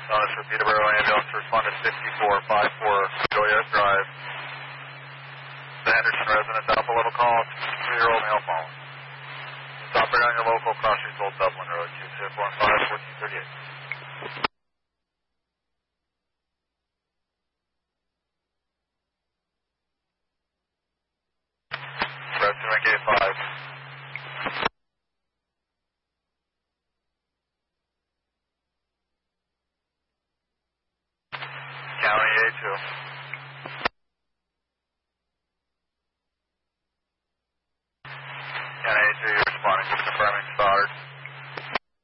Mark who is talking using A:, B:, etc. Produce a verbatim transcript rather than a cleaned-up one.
A: Notice for Peterborough ambulance to respond to sixty-four five four Joyous Drive. The Henderson residence, alpha level call, two-year-old male phone. Stop right on your local cross streets Old Dublin Road, two six one five, fourteen thirty-eight. Press to make A five. County A two.